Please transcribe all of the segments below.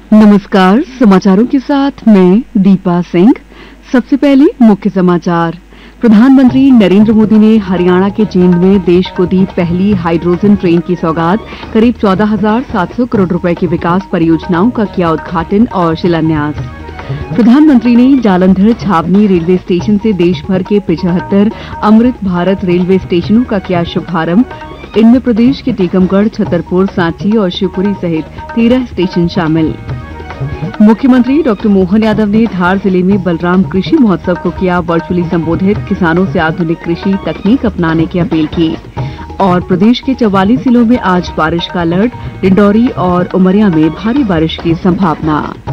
नमस्कार, समाचारों के साथ मैं दीपा सिंह। सबसे पहले मुख्य समाचार। प्रधानमंत्री नरेंद्र मोदी ने हरियाणा के जींद में देश को दी पहली हाइड्रोजन ट्रेन की सौगात। करीब 14,700 करोड़ रुपए की विकास परियोजनाओं का किया उद्घाटन और शिलान्यास। प्रधानमंत्री ने जालंधर छावनी रेलवे स्टेशन से देश भर के 75 अमृत भारत रेलवे स्टेशनों का किया शुभारंभ। इनमें प्रदेश के टीकमगढ़, छतरपुर, सांची और शिवपुरी सहित 13 स्टेशन शामिल। मुख्यमंत्री डॉक्टर मोहन यादव ने धार जिले में बलराम कृषि महोत्सव को किया वर्चुअली संबोधित। किसानों से आधुनिक कृषि तकनीक अपनाने की अपील की। और प्रदेश के 44 जिलों में आज बारिश का अलर्ट। डिंडौरी और उमरिया में भारी बारिश की संभावना।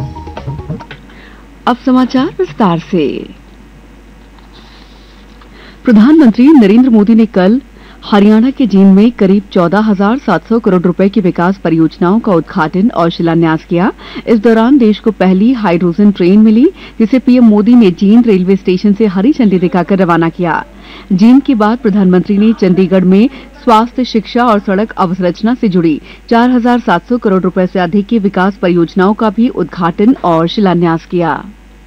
अब समाचार विस्तार से। प्रधानमंत्री नरेंद्र मोदी ने कल हरियाणा के जींद में करीब 14,700 करोड़ रुपए की विकास परियोजनाओं का उद्घाटन और शिलान्यास किया। इस दौरान देश को पहली हाइड्रोजन ट्रेन मिली, जिसे पीएम मोदी ने जींद रेलवे स्टेशन से हरी झंडी दिखाकर रवाना किया। जींद के बाद प्रधानमंत्री ने चंडीगढ़ में स्वास्थ्य, शिक्षा और सड़क अवसंरचना से जुड़ी 4,700 करोड़ रुपए से अधिक की विकास परियोजनाओं का भी उद्घाटन और शिलान्यास किया।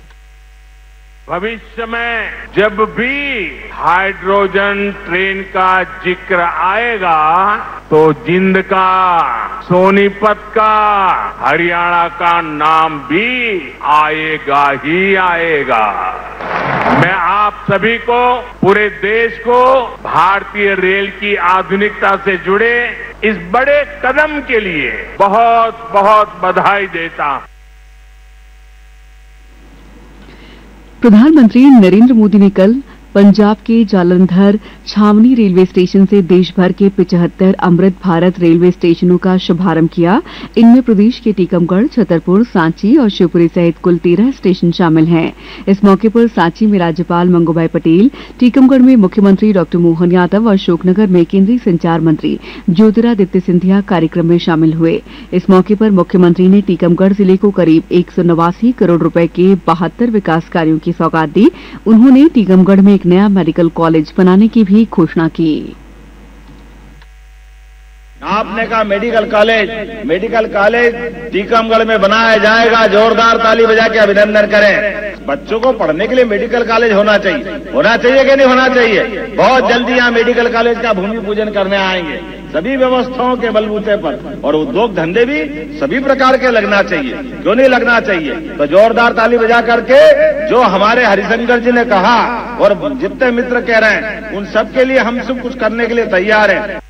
भविष्य में जब भी हाइड्रोजन ट्रेन का जिक्र आएगा तो जींद का, सोनीपत का, हरियाणा का नाम भी आएगा ही आएगा। मैं आप सभी को, पूरे देश को भारतीय रेल की आधुनिकता से जुड़े इस बड़े कदम के लिए बहुत बहुत बधाई देता हूं। प्रधानमंत्री नरेंद्र मोदी ने कल पंजाब के जालंधर छावनी रेलवे स्टेशन से देश भर के 75 अमृत भारत रेलवे स्टेशनों का शुभारंभ किया। इनमें प्रदेश के टीकमगढ़, छतरपुर, सांची और शिवपुरी सहित कुल 13 स्टेशन शामिल हैं। इस मौके पर सांची में राज्यपाल मंगूभाई पटेल, टीकमगढ़ में मुख्यमंत्री डॉक्टर मोहन यादव और अशोकनगर में केंद्रीय संचार मंत्री ज्योतिरादित्य सिंधिया कार्यक्रम में शामिल हुए। इस मौके पर मुख्यमंत्री ने टीकमगढ़ जिले को करीब 189 करोड़ रुपए के 72 विकास कार्यों की सौगात दी। उन्होंने टीकमगढ़ में एक नया मेडिकल कॉलेज बनाने की भी घोषणा की। आपने कहा मेडिकल कॉलेज टीकमगढ़ में बनाया जाएगा। जोरदार ताली बजा के अभिनंदन करें। बच्चों को पढ़ने के लिए मेडिकल कॉलेज होना चाहिए कि नहीं होना चाहिए? बहुत जल्दी यहाँ मेडिकल कॉलेज का भूमि पूजन करने आएंगे, सभी व्यवस्थाओं के बलबूते पर। और उद्योग धंधे भी सभी प्रकार के लगना चाहिए, क्यों नहीं लगना चाहिए? तो जोरदार ताली बजा करके जो हमारे हरिशंकर जी ने कहा और जितने मित्र कह रहे हैं, उन सबके लिए हम सब कुछ करने के लिए तैयार हैं।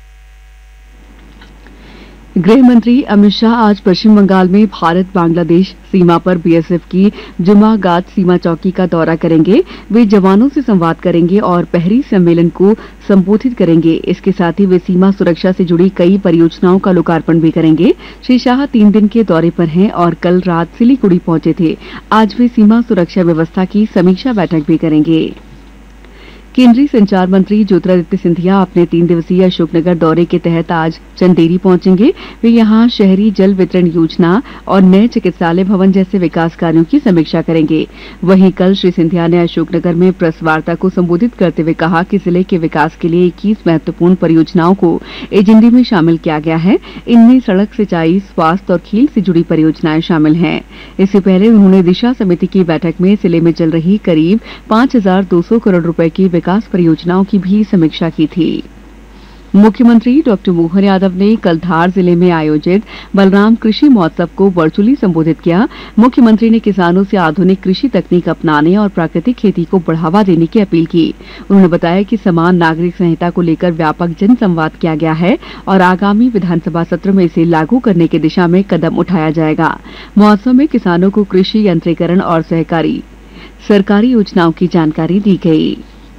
गृह मंत्री अमित शाह आज पश्चिम बंगाल में भारत बांग्लादेश सीमा पर बीएसएफ की जुमागात सीमा चौकी का दौरा करेंगे। वे जवानों से संवाद करेंगे और पहरी सम्मेलन को संबोधित करेंगे। इसके साथ ही वे सीमा सुरक्षा से जुड़ी कई परियोजनाओं का लोकार्पण भी करेंगे। श्री शाह 3 दिन के दौरे पर हैं और कल रात सिलीगुड़ी पहुंचे थे। आज वे सीमा सुरक्षा व्यवस्था की समीक्षा बैठक भी करेंगे। केंद्रीय संचार मंत्री ज्योतिरादित्य सिंधिया अपने 3 दिवसीय अशोकनगर दौरे के तहत आज चंदेरी पहुंचेंगे। वे यहां शहरी जल वितरण योजना और नए चिकित्सालय भवन जैसे विकास कार्यों की समीक्षा करेंगे। वहीं कल श्री सिंधिया ने अशोकनगर में प्रेस वार्ता को संबोधित करते हुए कहा कि जिले के विकास के लिए 21 महत्वपूर्ण परियोजनाओं को एजेंडे में शामिल किया गया है। इनमें सड़क, सिंचाई, स्वास्थ्य और खेल से जुड़ी परियोजनाएं शामिल हैं। इससे पहले उन्होंने दिशा समिति की बैठक में जिले में चल रही करीब 5,200 करोड़ रुपए की विकास परियोजनाओं की भी समीक्षा की थी। मुख्यमंत्री डॉक्टर मोहन यादव ने कल धार जिले में आयोजित बलराम कृषि महोत्सव को वर्चुअली संबोधित किया। मुख्यमंत्री ने किसानों से आधुनिक कृषि तकनीक अपनाने और प्राकृतिक खेती को बढ़ावा देने की अपील की। उन्होंने बताया कि समान नागरिक संहिता को लेकर व्यापक जन संवाद किया गया है और आगामी विधानसभा सत्र में इसे लागू करने की दिशा में कदम उठाया जाएगा। महोत्सव में किसानों को कृषि यंत्रीकरण और सहकारी सरकारी योजनाओं की जानकारी दी गई।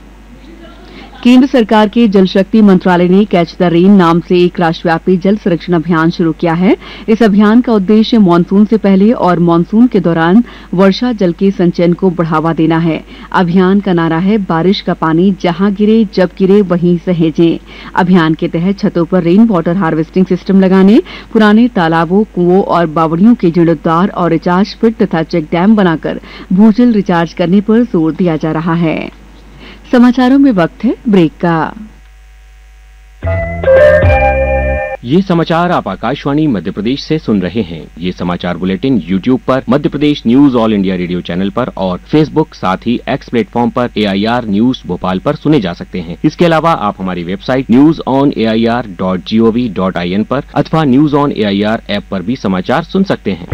केंद्र सरकार के जल शक्ति मंत्रालय ने कैच द रेन नाम से एक राष्ट्रव्यापी जल संरक्षण अभियान शुरू किया है। इस अभियान का उद्देश्य मानसून से पहले और मानसून के दौरान वर्षा जल के संचयन को बढ़ावा देना है। अभियान का नारा है, बारिश का पानी जहां गिरे जब गिरे वहीं सहेजें। अभियान के तहत छतों पर रेन वाटर हार्वेस्टिंग सिस्टम लगाने, पुराने तालाबों, कुओं और बावड़ियों के जीर्णोद्धार और रिचार्ज पिट तथा चेक डैम बनाकर भूजल रिचार्ज करने पर जोर दिया जा रहा है। समाचारों में वक्त है ब्रेक का। ये समाचार आप आकाशवाणी मध्य प्रदेश से सुन रहे हैं। ये समाचार बुलेटिन YouTube पर Madhya Pradesh news all India radio channel पर और Facebook साथ ही X प्लेटफॉर्म पर AIR न्यूज भोपाल पर सुने जा सकते हैं। इसके अलावा आप हमारी वेबसाइट newsonair.gov.in पर अथवा न्यूज ऑन AIR ऐप पर भी समाचार सुन सकते हैं।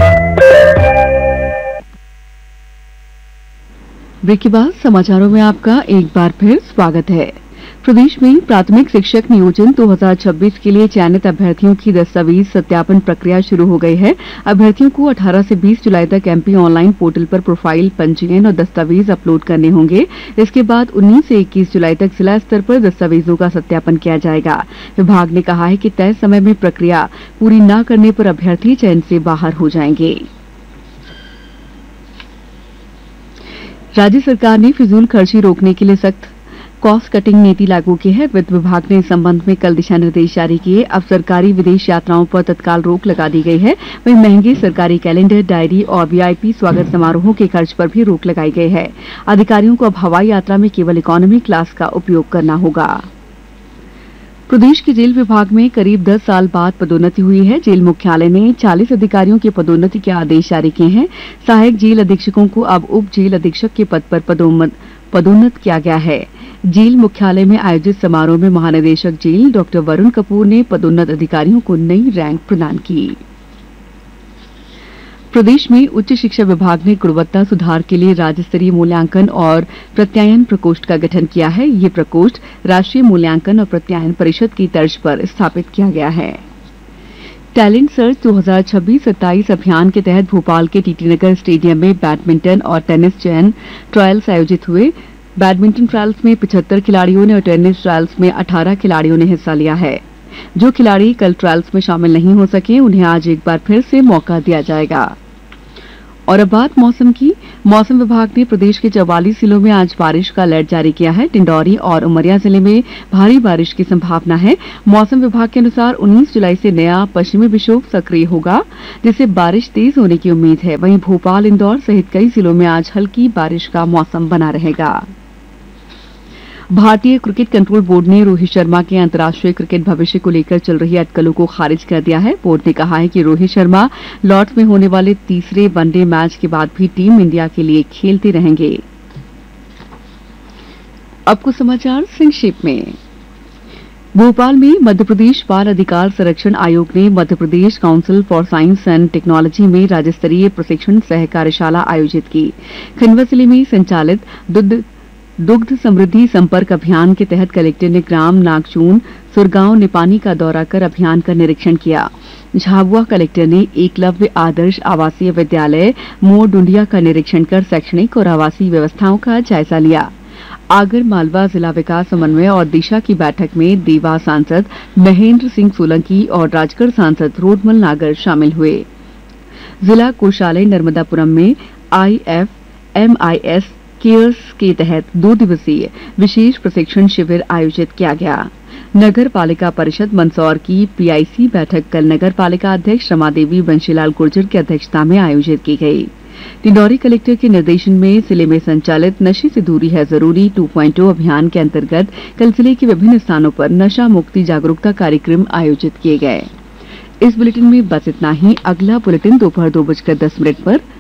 ब्रेक के बाद समाचारों में आपका एक बार फिर स्वागत है। प्रदेश में प्राथमिक शिक्षक नियोजन 2026 के लिए चयनित अभ्यर्थियों की दस्तावेज सत्यापन प्रक्रिया शुरू हो गई है। अभ्यर्थियों को 18 से 20 जुलाई तक MP ऑनलाइन पोर्टल पर प्रोफाइल, पंजीयन और दस्तावेज अपलोड करने होंगे। इसके बाद 19 से 21 जुलाई तक जिला स्तर पर दस्तावेजों का सत्यापन किया जाएगा। विभाग ने कहा है कि तय समय में प्रक्रिया पूरी न करने पर अभ्यर्थी चयन से बाहर हो जाएंगे। राज्य सरकार ने फिजूल खर्ची रोकने के लिए सख्त कॉस्ट कटिंग नीति लागू की है। वित्त विभाग ने इस संबंध में कल दिशा निर्देश जारी किए। अब सरकारी विदेश यात्राओं पर तत्काल रोक लगा दी गई है। वहीं महंगे सरकारी कैलेंडर, डायरी और VIP स्वागत समारोहों के खर्च पर भी रोक लगाई गई है। अधिकारियों को अब हवाई यात्रा में केवल इकोनॉमी क्लास का उपयोग करना होगा। प्रदेश के जेल विभाग में करीब 10 साल बाद पदोन्नति हुई है। जेल मुख्यालय ने 40 अधिकारियों की पदोन्नति के आदेश जारी किए हैं। सहायक जेल अधीक्षकों को अब उप जेल अधीक्षक के पद पर पदोन्नत किया गया है। जेल मुख्यालय में आयोजित समारोह में महानिदेशक जेल डॉ. वरुण कपूर ने पदोन्नत अधिकारियों को नई रैंक प्रदान की। प्रदेश में उच्च शिक्षा विभाग ने गुणवत्ता सुधार के लिए राज्य स्तरीय मूल्यांकन और प्रत्यायन प्रकोष्ठ का गठन किया है। ये प्रकोष्ठ राष्ट्रीय मूल्यांकन और प्रत्यायन परिषद की तर्ज पर स्थापित किया गया है। टैलेंट सर्च 2026-27 अभियान के तहत भोपाल के TT नगर स्टेडियम में बैडमिंटन और टेनिस चयन ट्रायल्स आयोजित हुए। बैडमिंटन ट्रायल्स में 75 खिलाड़ियों ने और टेनिस ट्रायल्स में 18 खिलाड़ियों ने हिस्सा लिया है। जो खिलाड़ी कल ट्रायल्स में शामिल नहीं हो सके, उन्हें आज एक बार फिर से मौका दिया जाएगा। और अब बात मौसम की। मौसम विभाग ने प्रदेश के 44 जिलों में आज बारिश का अलर्ट जारी किया है। डिंडौरी और उमरिया जिले में भारी बारिश की संभावना है। मौसम विभाग के अनुसार 19 जुलाई से नया पश्चिमी विक्षोभ सक्रिय होगा, जिससे बारिश तेज होने की उम्मीद है। वहीं भोपाल, इंदौर सहित कई जिलों में आज हल्की बारिश का मौसम बना रहेगा। भारतीय क्रिकेट कंट्रोल बोर्ड ने रोहित शर्मा के अंतर्राष्ट्रीय क्रिकेट भविष्य को लेकर चल रही अटकलों को खारिज कर दिया है। बोर्ड ने कहा है कि रोहित शर्मा लॉर्ड्स में होने वाले तीसरे वनडे मैच के बाद भी टीम इंडिया के लिए खेलते रहेंगे। अब कुछ समाचार संक्षेप में। भोपाल में मध्य प्रदेश बाल अधिकार संरक्षण आयोग ने Madhya Pradesh council for science and technology में राज्य स्तरीय प्रशिक्षण सह कार्यशाला आयोजित की। खंडवा जिले में संचालित दुग्ध समृद्धि संपर्क अभियान के तहत कलेक्टर ने ग्राम नागचून सुरगांव निपानी का दौरा कर अभियान का निरीक्षण किया। झाबुआ कलेक्टर ने एकलव्य आदर्श आवासीय विद्यालय मोर डुंडिया का निरीक्षण कर शैक्षणिक और आवासीय व्यवस्थाओं का जायजा लिया। आगर मालवा जिला विकास समन्वय और दिशा की बैठक में देवास सांसद महेंद्र सिंह सोलंकी और राजगढ़ सांसद रोडमल नागर शामिल हुए। जिला कोषालय नर्मदापुरम में IFMIS केयर्स के तहत 2 दिवसीय विशेष प्रशिक्षण शिविर आयोजित किया गया। नगर पालिका परिषद मंदसौर की PIC बैठक कल नगर पालिका अध्यक्ष रमादेवी बंशीलाल गुर्जर की अध्यक्षता में आयोजित की गई। डिंडौरी कलेक्टर के निर्देशन में जिले में संचालित नशे से दूरी है जरूरी 2.0 अभियान के अंतर्गत कल जिले के विभिन्न स्थानों पर नशा मुक्ति जागरूकता कार्यक्रम आयोजित किए गए। इस बुलेटिन में बस इतना ही। अगला बुलेटिन दोपहर 2:10 पर